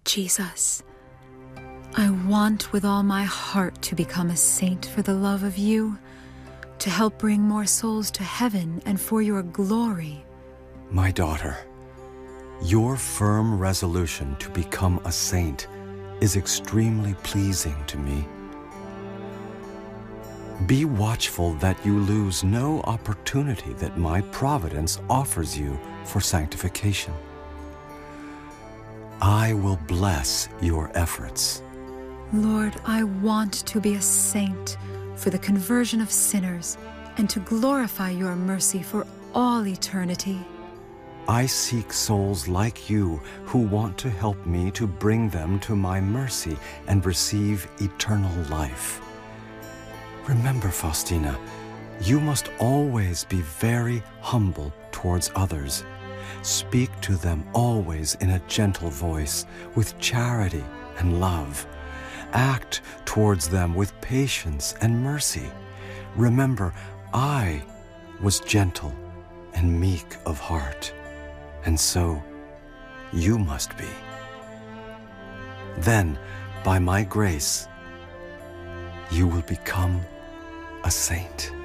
Jesus, I want with all my heart to become a saint for the love of you, to help bring more souls to heaven and for your glory. My daughter, your firm resolution to become a saint is extremely pleasing to me. Be watchful that you lose no opportunity that my providence offers you for sanctification. I will bless your efforts. Lord, I want to be a saint for the conversion of sinners and to glorify your mercy for all eternity. I seek souls like you who want to help me to bring them to my mercy and receive eternal life. Remember, Faustina, you must always be very humble towards others. Speak to them always in a gentle voice, with charity and love. Act towards them with patience and mercy. Remember, I was gentle and meek of heart, and so you must be. Then, by my grace, you will become a saint.